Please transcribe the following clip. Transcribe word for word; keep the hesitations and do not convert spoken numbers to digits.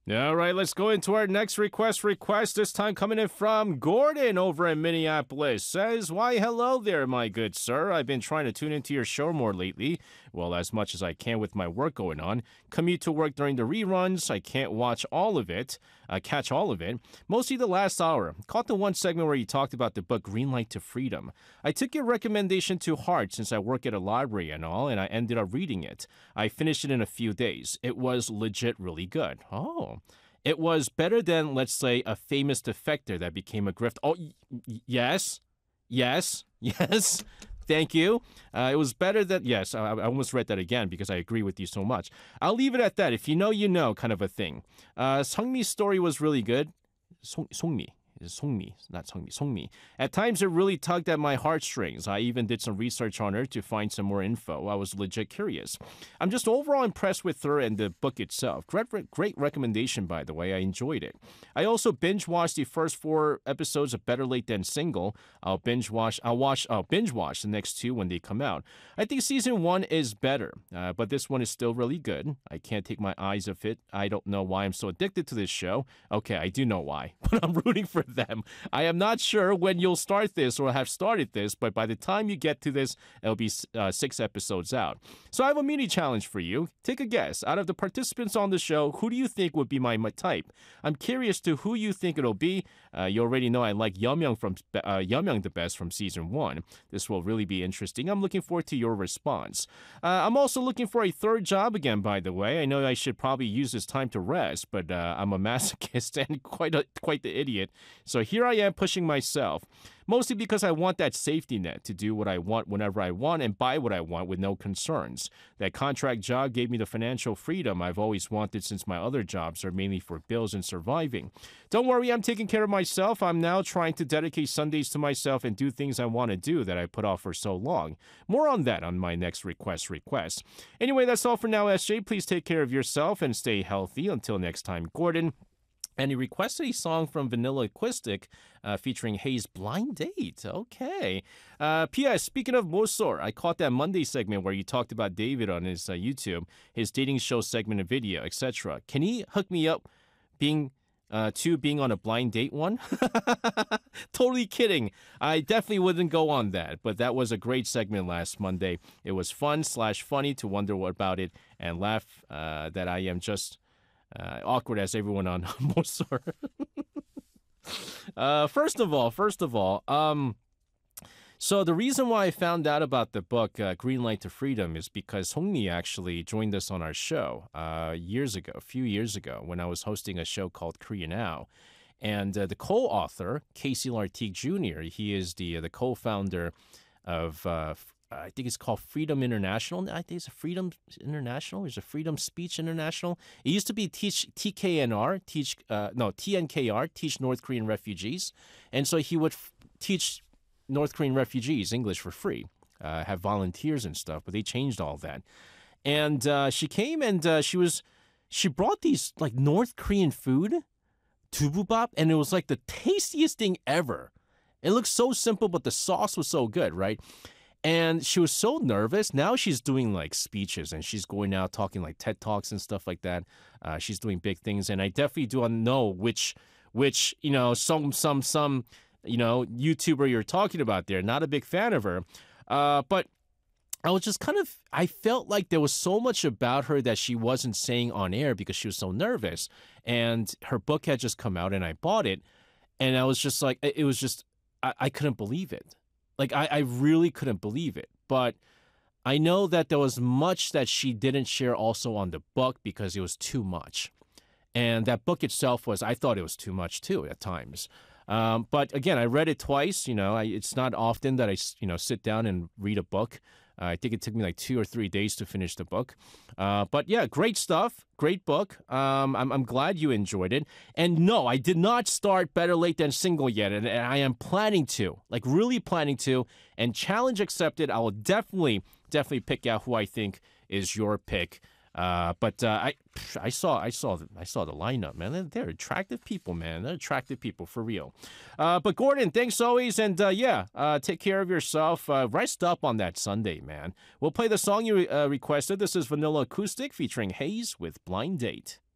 All right, let's go into our next request. Request this time coming in from Gordon over in Minneapolis. Says, why, hello there, my good sir. I've been trying to tune into your show more lately. Well, as much as I can with my work going on. Commute to work during the reruns. I can't watch all of it, uh, catch all of it. Mostly the last hour. Caught the one segment where you talked about the book Green Light to Freedom. I took your recommendation to heart since I work at a library and all, and I ended up reading it. I finished it in a few days. It was legit really good. Oh. It was better than, let's say, a famous defector that became a grift. Oh, y- y- yes, yes, yes. Thank you. Uh, it was better than, yes, I, I almost read that again because I agree with you so much. I'll leave it at that. If you know, you know, kind of a thing. Uh, Seungmi's story was really good. Song, Songmi. Is Songmi, not Songmi, Songmi. At times, it really tugged at my heartstrings. I even did some research on her to find some more info. I was legit curious. I'm just overall impressed with her and the book itself. Great, great recommendation, by the way. I enjoyed it. I also binge-watched the first four episodes of Better Late Than Single. I'll binge-watch, I'll watch, I'll binge-watch the next two when they come out. I think season one is better, uh, but this one is still really good. I can't take my eyes off it. I don't know why I'm so addicted to this show. Okay, I do know why, but I'm rooting for them. I am not sure when you'll start this or have started this, but by the time you get to this, it'll be uh, six episodes out. So I have a mini challenge for you. Take a guess. Out of the participants on the show, who do you think would be my, my type? I'm curious to who you think it'll be. Uh, you already know I like Yeomyeong from uh, Yeomyeong the best from season one. This will really be interesting. I'm looking forward to your response. Uh, I'm also looking for a third job again, by the way. I know I should probably use this time to rest, but uh, I'm a masochist and quite a, quite the idiot. So here I am pushing myself, mostly because I want that safety net to do what I want whenever I want and buy what I want with no concerns. That contract job gave me the financial freedom I've always wanted since my other jobs are mainly for bills and surviving. Don't worry, I'm taking care of myself. I'm now trying to dedicate Sundays to myself and do things I want to do that I put off for so long. More on that on my next request request. Anyway, that's all for now, S J. Please take care of yourself and stay healthy. Until next time, Gordon. And he requested a song from Vanilla Acoustic uh, featuring Hayes' Blind Date. Okay. Uh, P S. Speaking of Mosor, I caught that Monday segment where you talked about David on his uh, YouTube, his dating show segment and video, et cetera. Can he hook me up being uh, to being on a blind date one? Totally kidding. I definitely wouldn't go on that, but that was a great segment last Monday. It was fun slash funny to wonder what about it and laugh uh, that I am just... Uh, awkward as everyone on Mosor. uh, first of all, first of all, um, so the reason why I found out about the book uh, Green Light to Freedom is because Hongmi actually joined us on our show uh, years ago, a few years ago, when I was hosting a show called Korea Now. And uh, the co-author, Casey Lartigue Junior, he is the uh, the co-founder of uh, I think it's called Freedom International. I think it's a Freedom International. There's a Freedom Speech International. It used to be teach T K N R, teach uh, no T N K R, teach North Korean refugees, and so he would f- teach North Korean refugees English for free, uh, have volunteers and stuff. But they changed all that, and uh, she came and uh, she was she brought these like North Korean food, tububap, and it was like the tastiest thing ever. It looked so simple, but the sauce was so good, right? And she was so nervous. Now she's doing like speeches and she's going out talking like TED Talks and stuff like that. Uh, she's doing big things. And I definitely do know which, which, you know, some, some, some, you know, YouTuber you're talking about there. Not a big fan of her. Uh, but I was just kind of, I felt like there was so much about her that she wasn't saying on air because she was so nervous. And her book had just come out and I bought it. And I was just like, it was just, I, I couldn't believe it. Like, I, I really couldn't believe it. But I know that there was much that she didn't share also on the book because it was too much. And that book itself was, I thought it was too much too at times. Um, but again, I read it twice. You know, I, it's not often that I, you know, sit down and read a book. Uh, I think it took me like two or three days to finish the book. Uh, but yeah, great stuff. Great book. Um, I'm, I'm glad you enjoyed it. And no, I did not start Better Late Than Single yet. And, and I am planning to, like really planning to. And challenge accepted. I will definitely, definitely pick out who I think is your pick. Uh, but uh, I, I saw, I saw, the, I saw the lineup, man. They're, they're attractive people, man. They're attractive people for real. Uh, but Gordon, thanks always, and uh, yeah, uh, take care of yourself. Uh, rest up on that Sunday, man. We'll play the song you uh, requested. This is Vanilla Acoustic featuring Hayes with Blind Date.